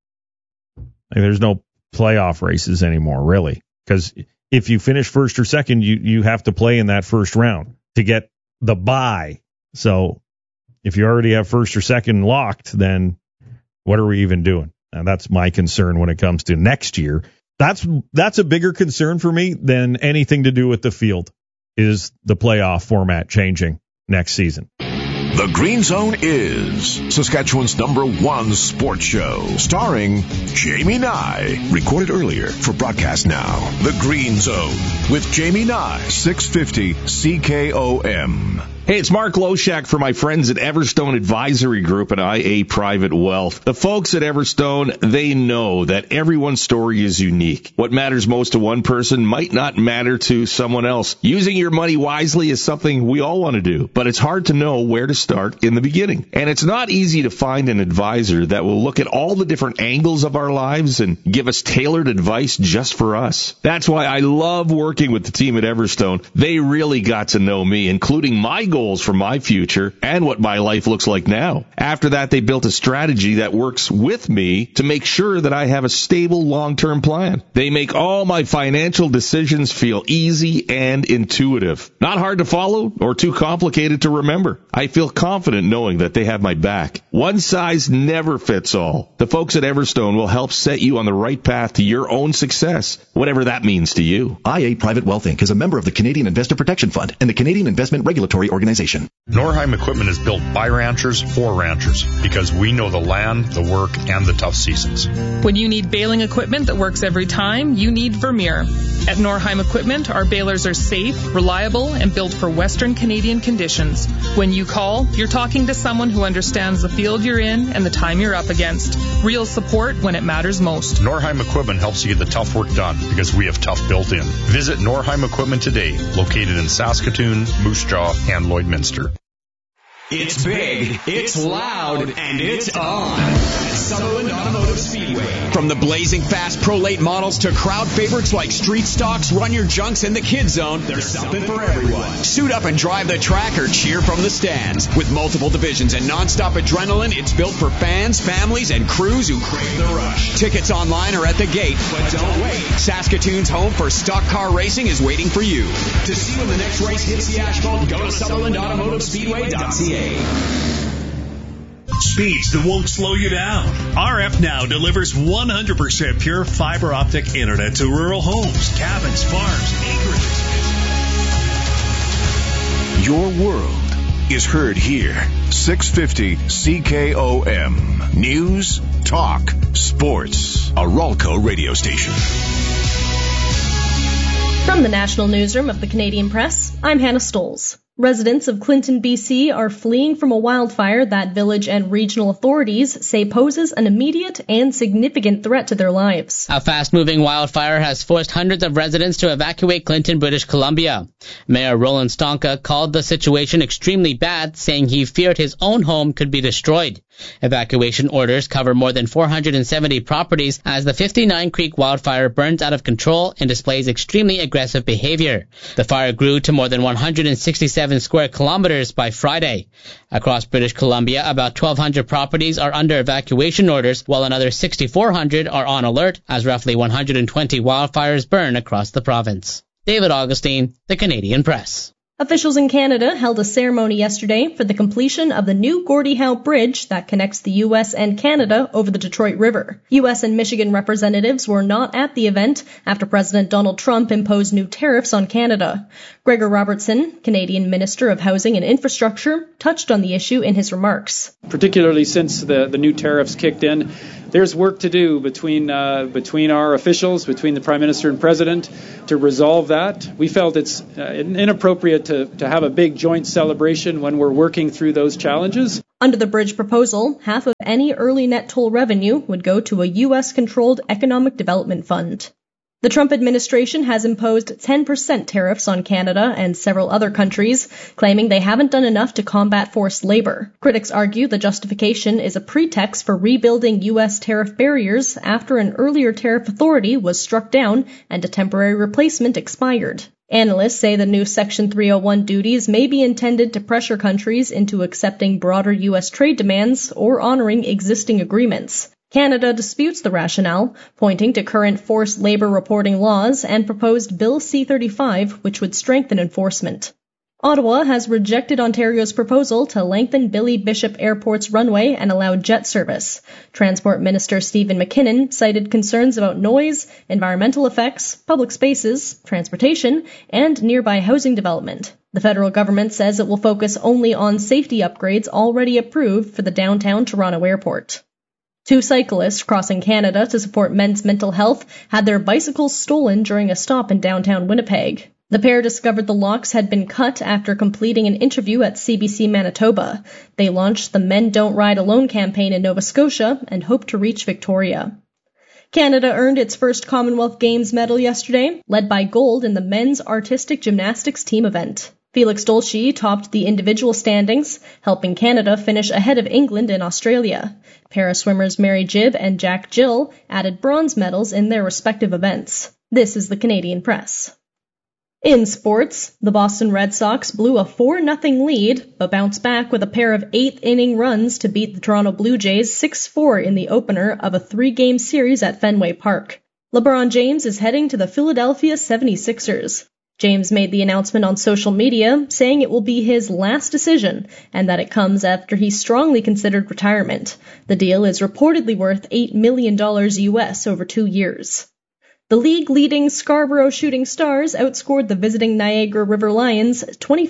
Like, there's no playoff races anymore, really, because if you finish first or second, you have to play in that first round to get the bye. So if you already have first or second locked, then what are we even doing? And that's my concern when it comes to next year. That's a bigger concern for me than anything to do with the field, is the playoff format changing next season. The Green Zone is Saskatchewan's #1 sports show, starring Jamie Nye. Recorded earlier for broadcast now. The Green Zone with Jamie Nye, 650 CKOM. Hey, it's Mark Loshak for my friends at Everstone Advisory Group and IA Private Wealth. The folks at Everstone, they know that everyone's story is unique. What matters most to one person might not matter to someone else. Using your money wisely is something we all want to do, but it's hard to know where to start in the beginning. And it's not easy to find an advisor that will look at all the different angles of our lives and give us tailored advice just for us. That's why I love working with the team at Everstone. They really got to know me, including my goals for my future and what my life looks like now. After that, they built a strategy that works with me to make sure that I have a stable long-term plan. They make all my financial decisions feel easy and intuitive. Not hard to follow or too complicated to remember. I feel confident knowing that they have my back. One size never fits all. The folks at Everstone will help set you on the right path to your own success, whatever that means to you. IA Private Wealth Inc. is a member of the Canadian Investor Protection Fund and the Canadian Investment Regulatory Organization. Norheim Equipment is built by ranchers for ranchers because we know the land, the work, and the tough seasons. When you need baling equipment that works every time, you need Vermeer. At Norheim Equipment, our balers are safe, reliable, and built for Western Canadian conditions. When you call, you're talking to someone who understands the field you're in and the time you're up against. Real support when it matters most. Norheim Equipment helps you get the tough work done because we have tough built in. Visit Norheim Equipment today, located in Saskatoon, Moose Jaw, and Lloydminster. It's big, it's loud, and it's on at Sutherland Automotive Speedway. From the blazing fast Pro Late models to crowd favorites like Street Stocks, Run Your Junks, and the Kid Zone, there's something for everyone. Suit up and drive the track or cheer from the stands. With multiple divisions and nonstop adrenaline, it's built for fans, families, and crews who crave the rush. Tickets online or at the gate, but don't wait. Saskatoon's home for stock car racing is waiting for you. To see when the next race hits the asphalt, go to SutherlandAutomotiveSpeedway.ca. Speeds that won't slow you down. RF Now delivers 100% pure fiber optic internet to rural homes, cabins, farms, acreages. Your world is heard here. 650 CKOM. News, talk, sports. A Ralco radio station. From the National Newsroom of the Canadian Press, I'm Hannah Stoles. Residents of Clinton, BC are fleeing from a wildfire that village and regional authorities say poses an immediate and significant threat to their lives. A fast-moving wildfire has forced hundreds of residents to evacuate Clinton, British Columbia. Mayor Roland Stonka called the situation extremely bad, saying he feared his own home could be destroyed. Evacuation orders cover more than 470 properties as the 59 Creek wildfire burns out of control and displays extremely aggressive behavior. The fire grew to more than 167 square kilometers by Friday. Across British Columbia, about 1,200 properties are under evacuation orders, while another 6,400 are on alert as roughly 120 wildfires burn across the province. David Augustine, The Canadian Press. Officials in Canada held a ceremony yesterday for the completion of the new Gordie Howe Bridge that connects the U.S. and Canada over the Detroit River. U.S. and Michigan representatives were not at the event after President Donald Trump imposed new tariffs on Canada. Gregor Robertson, Canadian Minister of Housing and Infrastructure, touched on the issue in his remarks. Particularly since the new tariffs kicked in, there's work to do between our officials, between the Prime Minister and President, to resolve that. We felt it's inappropriate to have a big joint celebration when we're working through those challenges. Under the bridge proposal, half of any early net toll revenue would go to a U.S.-controlled economic development fund. The Trump administration has imposed 10% tariffs on Canada and several other countries, claiming they haven't done enough to combat forced labor. Critics argue the justification is a pretext for rebuilding U.S. tariff barriers after an earlier tariff authority was struck down and a temporary replacement expired. Analysts say the new Section 301 duties may be intended to pressure countries into accepting broader U.S. trade demands or honoring existing agreements. Canada disputes the rationale, pointing to current forced labor reporting laws and proposed Bill C-35, which would strengthen enforcement. Ottawa has rejected Ontario's proposal to lengthen Billy Bishop Airport's runway and allow jet service. Transport Minister Stephen McKinnon cited concerns about noise, environmental effects, public spaces, transportation, and nearby housing development. The federal government says it will focus only on safety upgrades already approved for the downtown Toronto airport. Two cyclists crossing Canada to support men's mental health had their bicycles stolen during a stop in downtown Winnipeg. The pair discovered the locks had been cut after completing an interview at CBC Manitoba. They launched the Men Don't Ride Alone campaign in Nova Scotia and hope to reach Victoria. Canada earned its first Commonwealth Games medal yesterday, led by gold in the men's artistic gymnastics team event. Felix Dolce topped the individual standings, helping Canada finish ahead of England and Australia. Para-swimmers Mary Gibb and Jack Gill added bronze medals in their respective events. This is the Canadian Press. In sports, the Boston Red Sox blew a 4-0 lead, but bounced back with a pair of 8th-inning runs to beat the Toronto Blue Jays 6-4 in the opener of a 3-game series at Fenway Park. LeBron James is heading to the Philadelphia 76ers. James made the announcement on social media, saying it will be his last decision, and that it comes after he strongly considered retirement. The deal is reportedly worth $8 million US over 2 years. The league-leading Scarborough Shooting Stars outscored the visiting Niagara River Lions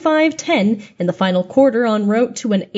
25-10 in the final quarter en route to an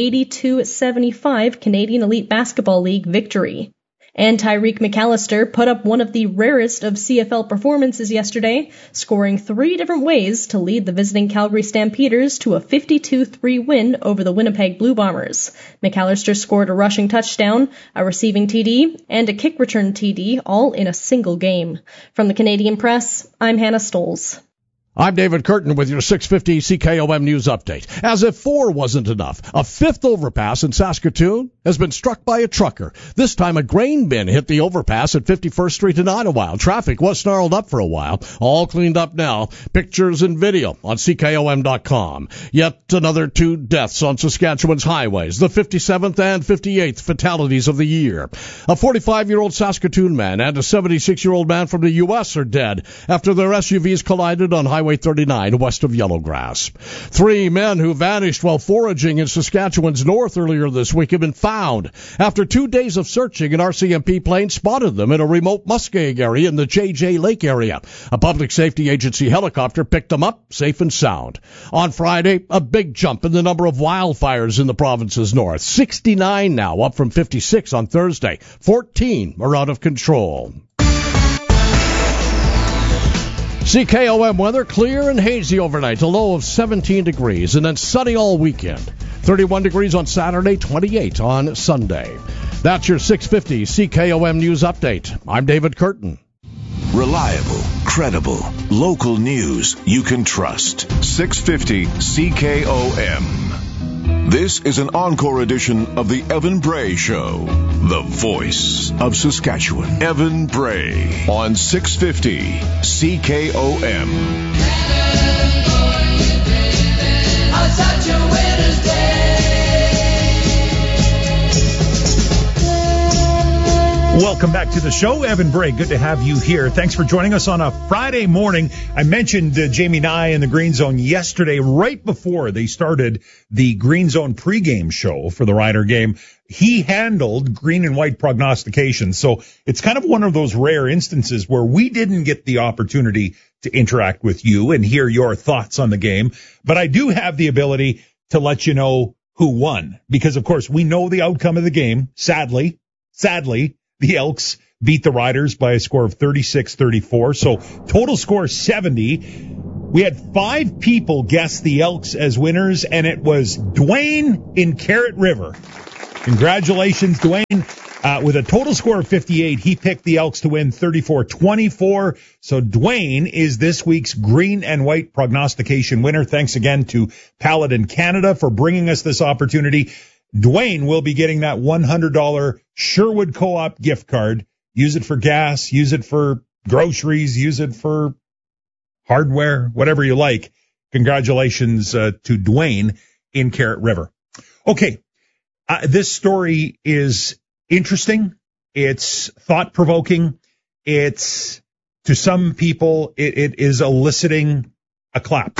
82-75 Canadian Elite Basketball League victory. And Tyreek McAllister put up one of the rarest of CFL performances yesterday, scoring 3 different ways to lead the visiting Calgary Stampeders to a 52-3 win over the Winnipeg Blue Bombers. McAllister scored a rushing touchdown, a receiving TD, and a kick return TD, all in a single game. From the Canadian Press, I'm Hannah Stoles. I'm David Curtin with your 650 CKOM News Update. As if 4 wasn't enough, a 5th overpass in Saskatoon has been struck by a trucker. This time a grain bin hit the overpass at 51st Street in Idlewild. Traffic was snarled up for a while. All cleaned up now. Pictures and video on CKOM.com. Yet another 2 deaths on Saskatchewan's highways. The 57th and 58th fatalities of the year. A 45-year-old Saskatoon man and a 76-year-old man from the U.S. are dead after their SUVs collided on Highway 39 west of Yellowgrass. 3 men who vanished while foraging in Saskatchewan's north earlier this week have been found. After 2 days of searching, an RCMP plane spotted them in a remote muskeg area in the JJ Lake area. A public safety agency helicopter picked them up safe and sound. On Friday, a big jump in the number of wildfires in the province's north. 69 now, up from 56 on Thursday. 14 are out of control. CKOM weather, clear and hazy overnight, a low of 17 degrees, and then sunny all weekend. 31 degrees on Saturday, 28 on Sunday. That's your 650 CKOM News Update. I'm David Curtin. Reliable, credible, local news you can trust. 650 CKOM. This is an encore edition of the Evan Bray Show, the voice of Saskatchewan. Evan Bray on 650 CKOM. On such a winter's day. Welcome back to the show. Evan Bray, good to have you here. Thanks for joining us on a Friday morning. I mentioned Jamie Nye in the Green Zone yesterday, right before they started the Green Zone pregame show for the Rider game. He handled green and white prognostication. So it's kind of one of those rare instances where we didn't get the opportunity to interact with you and hear your thoughts on the game. But I do have the ability to let you know who won, because of course we know the outcome of the game. Sadly, the Elks beat the Riders by a score of 36-34. So total score 70. We had 5 people guess the Elks as winners, and it was Dwayne in Carrot River. Congratulations, Dwayne. With a total score of 58, he picked the Elks to win 34-24. So Dwayne is this week's green and white prognostication winner. Thanks again to Paladin Canada for bringing us this opportunity. Dwayne will be getting that $100 Sherwood Co-op gift card. Use it for gas, use it for groceries, use it for hardware, whatever you like. Congratulations to Dwayne in Carrot River. Okay, this story is interesting. It's thought-provoking. It's, to some people, it is eliciting a clap,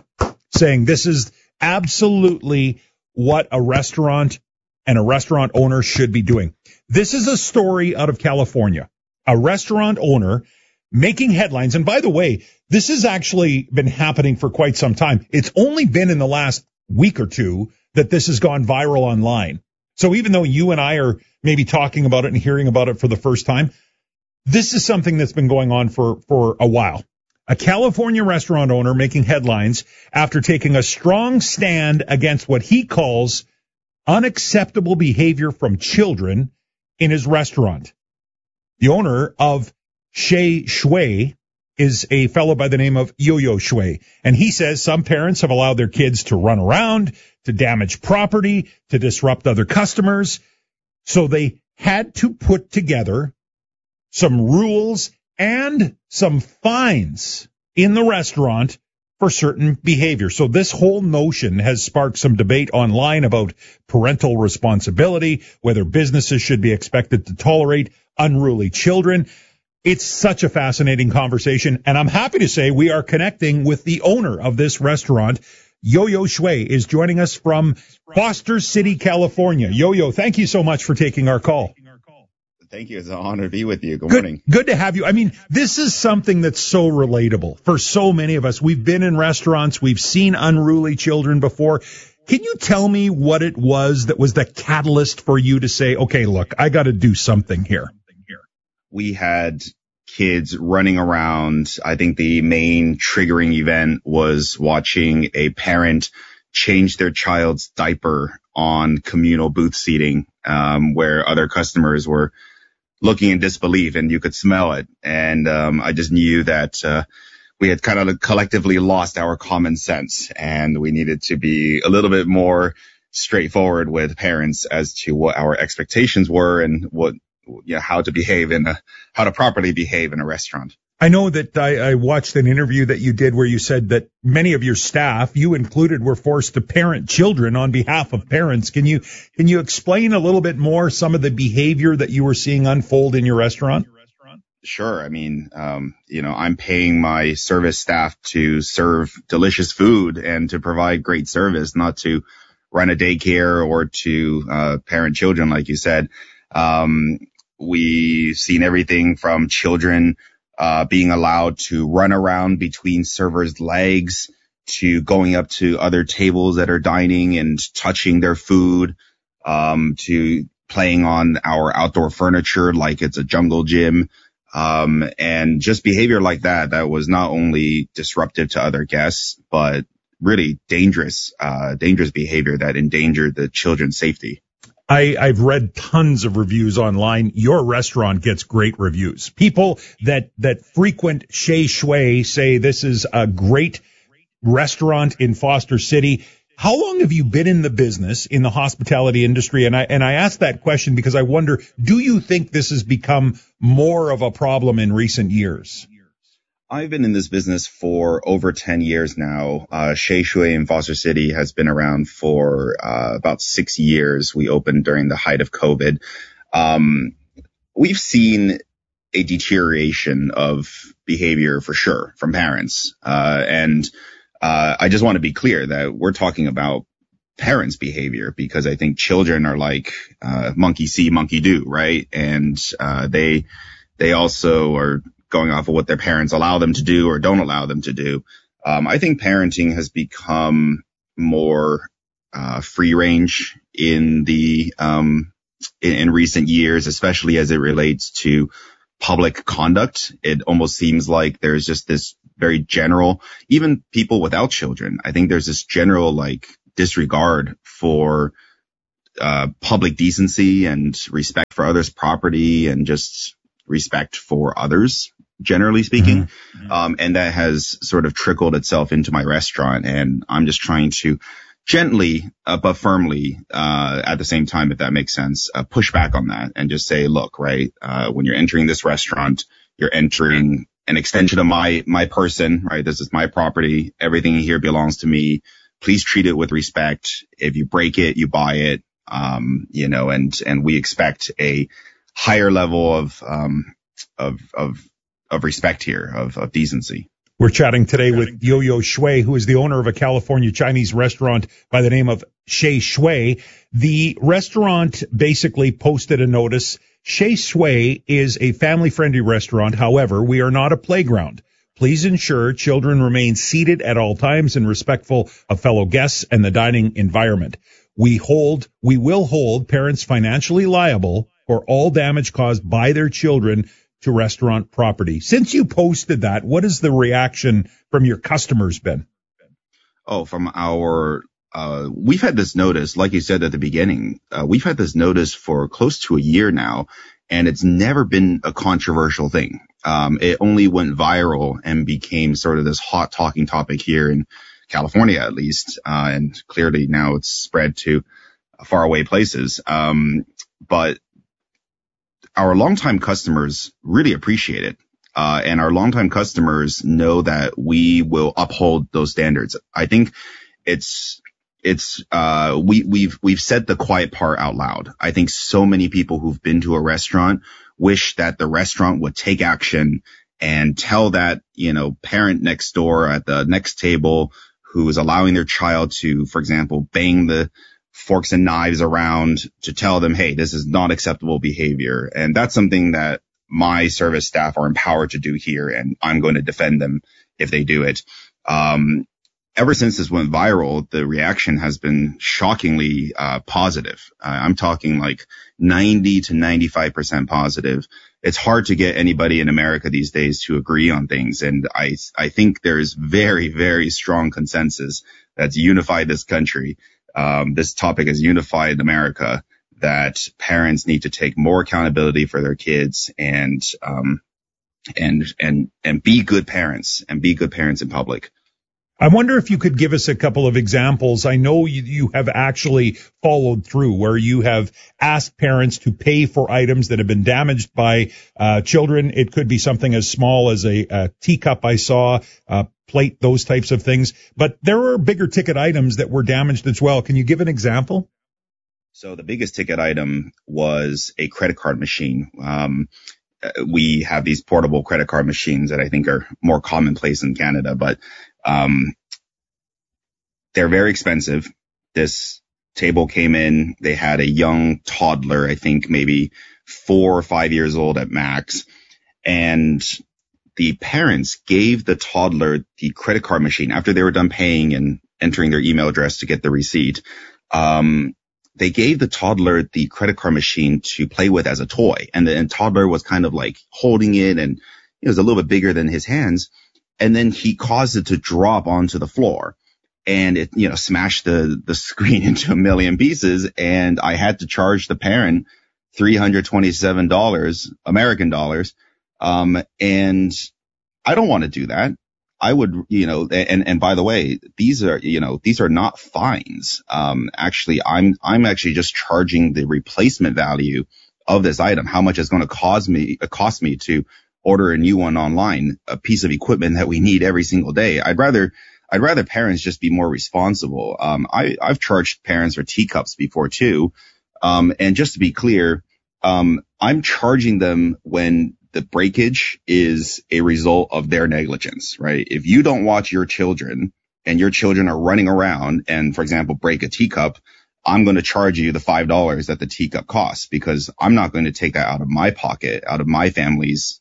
saying this is absolutely what a restaurant and a restaurant owner should be doing. This is a story out of California. A restaurant owner making headlines. And by the way, this has actually been happening for quite some time. It's only been in the last week or two that this has gone viral online. So even though you and I are maybe talking about it and hearing about it for the first time, this is something that's been going on for a while. A California restaurant owner making headlines after taking a strong stand against what he calls unacceptable behavior from children in his restaurant. The owner of Shei Shui is a fellow by the name of Yo-Yo Shui, and he says some parents have allowed their kids to run around, to damage property, to disrupt other customers, so they had to put together some rules and some fines in the restaurant for certain behavior. So this whole notion has sparked some debate online about parental responsibility, whether businesses should be expected to tolerate unruly children. It's such a fascinating conversation, and I'm happy to say we are connecting with the owner of this restaurant. Yo-Yo Shui is joining us from Foster City, California. Yo-Yo, thank you so much for taking our call. Thank you. It's an honor to be with you. Good morning. Good to have you. I mean, this is something that's so relatable for so many of us. We've been in restaurants. We've seen unruly children before. Can you tell me what it was that was the catalyst for you to say, okay, look, I got to do something here? We had kids running around. I think the main triggering event was watching a parent change their child's diaper on communal booth seating, where other customers were looking in disbelief, and you could smell it. And I just knew that we had kind of collectively lost our common sense, and we needed to be a little bit more straightforward with parents as to what our expectations were and how to properly behave in a restaurant. I know that I watched an interview that you did where you said that many of your staff, you included, were forced to parent children on behalf of parents. Can you explain a little bit more some of the behavior that you were seeing unfold in your restaurant? Sure. I mean, I'm paying my service staff to serve delicious food and to provide great service, not to run a daycare or to parent children, like you said. We've seen everything from children being allowed to run around between servers' legs, to going up to other tables that are dining and touching their food, to playing on our outdoor furniture like it's a jungle gym, and just behavior like that was not only disruptive to other guests, but really dangerous behavior that endangered the children's safety. I've read tons of reviews online. Your restaurant gets great reviews. People that frequent Shei Shui say this is a great restaurant in Foster City. How long have you been in the business, in the hospitality industry? And I ask that question because I wonder, do you think this has become more of a problem in recent years? I've been in this business for over 10 years now. Chez Shui in Foster City has been around for about 6 years. We opened during the height of COVID. We've seen a deterioration of behavior for sure from parents. And I just want to be clear that we're talking about parents' behavior, because I think children are like monkey see, monkey do, right? And they also are going off of what their parents allow them to do or don't allow them to do. I think parenting has become more free range in the in recent years, especially as it relates to public conduct. It almost seems like there's just this very general, even people without children, I think there's this general like disregard for public decency and respect for others' property and just respect for others, generally speaking. Mm-hmm. And that has sort of trickled itself into my restaurant. And I'm just trying to gently, but firmly, at the same time, if that makes sense, push back on that and just say, look, right, when you're entering this restaurant, you're entering an extension of my person, right? This is my property. Everything here belongs to me. Please treat it with respect. If you break it, you buy it. And we expect a higher level of respect here, of decency. We're chatting today with Yo-Yo Shui, who is the owner of a California Chinese restaurant by the name of Chez Shui. The restaurant basically posted a notice. Chez Shui is a family-friendly restaurant. However, we are not a playground. Please ensure children remain seated at all times and respectful of fellow guests and the dining environment. We will hold parents financially liable for all damage caused by their children to restaurant property. Since you posted that, what has the reaction from your customers been? Oh, from we've had this notice, like you said at the beginning, we've had this notice for close to a year now, and it's never been a controversial thing. It only went viral and became sort of this hot talking topic here in California, at least. And clearly now it's spread to faraway places. But our longtime customers really appreciate it. And our longtime customers know that we will uphold those standards. I think we've said the quiet part out loud. I think so many people who've been to a restaurant wish that the restaurant would take action and tell that, parent next door at the next table who is allowing their child to, for example, bang the forks and knives around, to tell them, hey, this is not acceptable behavior. And that's something that my service staff are empowered to do here, and I'm going to defend them if they do it. Ever since this went viral, the reaction has been shockingly positive. I'm talking like 90 to 95% positive. It's hard to get anybody in America these days to agree on things. And I think there's very, very strong consensus that's unified this country. This topic has unified America, that parents need to take more accountability for their kids and be good parents in public. I wonder if you could give us a couple of examples. I know you have actually followed through where you have asked parents to pay for items that have been damaged by children. It could be something as small as a teacup I saw, plate, those types of things. But there are bigger ticket items that were damaged as well. Can you give an example? So the biggest ticket item was a credit card machine. We have these portable credit card machines that I think are more commonplace in Canada, but they're very expensive. This table came in, they had a young toddler, I think maybe 4 or 5 years old at max. And the parents gave the toddler the credit card machine after they were done paying and entering their email address to get the receipt. They gave the toddler the credit card machine to play with as a toy. And the toddler was kind of like holding it, and it was a little bit bigger than his hands. And then he caused it to drop onto the floor, and it, smashed the screen into a million pieces. And I had to charge the parent $327 American dollars. And I don't want to do that. I would, and by the way, these are not fines. Actually, I'm actually just charging the replacement value of this item, how much it's going to cost me to order a new one online, a piece of equipment that we need every single day. I'd rather parents just be more responsible. I've charged parents for teacups before too. And just to be clear, I'm charging them when the breakage is a result of their negligence, right? If you don't watch your children and your children are running around and, for example, break a teacup, I'm going to charge you the $5 that the teacup costs, because I'm not going to take that out of my pocket, out of my family's,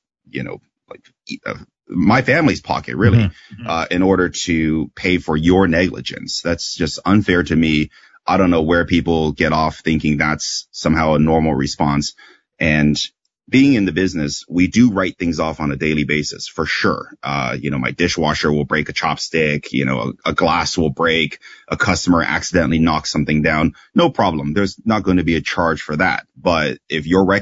my family's pocket, really, in order to pay for your negligence. That's just unfair to me. I don't know where people get off thinking that's somehow a normal response. And being in the business, we do write things off on a daily basis, for sure. My dishwasher will break a chopstick, a glass will break, a customer accidentally knocks something down. No problem. There's not going to be a charge for that. But if you're